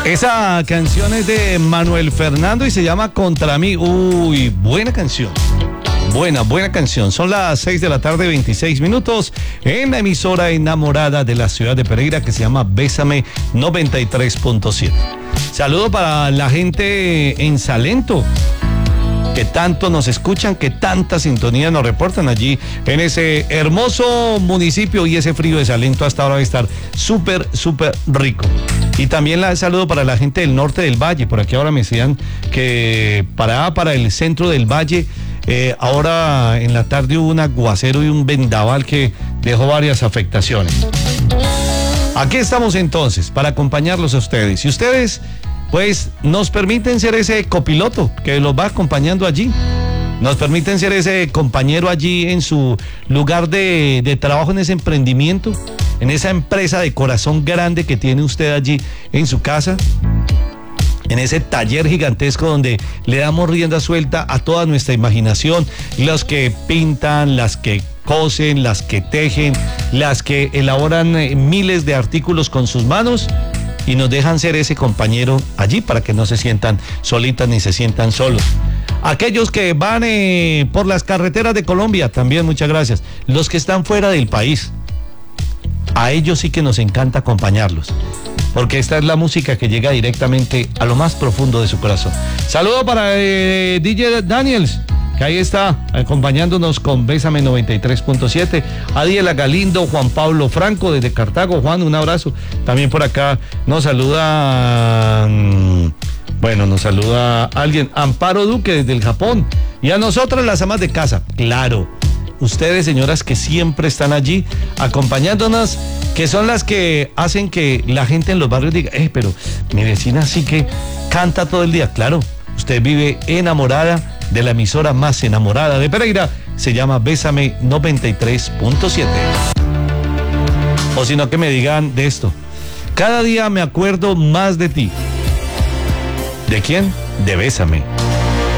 Esa canción es de Manuel Fernando y se llama Contra mí. Uy, buena canción. Buena canción. Son las 6 de la tarde, 26 minutos, en la emisora enamorada de la ciudad de Pereira que se llama Bésame 93.7. Saludo para la gente en Salento, que tanto nos escuchan, que tanta sintonía nos reportan allí en ese hermoso municipio, y ese frío de Salento hasta ahora va a estar súper rico. Y también saludo para la gente del norte del valle. Por aquí ahora me decían que para el centro del valle, ahora en la tarde hubo un aguacero y un vendaval que dejó varias afectaciones. Aquí estamos entonces para acompañarlos a ustedes. Y ustedes, pues, nos permiten ser ese copiloto que los va acompañando allí. Nos permiten ser ese compañero allí en su lugar de trabajo, en ese emprendimiento, en esa empresa de corazón grande que tiene usted allí en su casa, en ese taller gigantesco donde le damos rienda suelta a toda nuestra imaginación, los que pintan, las que cosen, las que tejen, las que elaboran miles de artículos con sus manos, y nos dejan ser ese compañero allí para que no se sientan solitas ni se sientan solos. Aquellos que van por las carreteras de Colombia, también muchas gracias. Los que están fuera del país, a ellos sí que nos encanta acompañarlos, porque esta es la música que llega directamente a lo más profundo de su corazón. Saludo para DJ Daniels, que ahí está acompañándonos con Bésame 93.7, Adiela Galindo, Juan Pablo Franco desde Cartago. Juan, un abrazo. También por acá nos saluda, nos saluda alguien, Amparo Duque desde el Japón. Y a nosotras, las amas de casa, claro, ustedes, señoras, que siempre están allí acompañándonos, que son las que hacen que la gente en los barrios diga, pero mi vecina sí que canta todo el día. Claro, usted vive enamorada de la emisora más enamorada de Pereira, se llama Bésame 93.7. O si no, que me digan de esto: cada día me acuerdo más de ti. ¿De quién? De Bésame.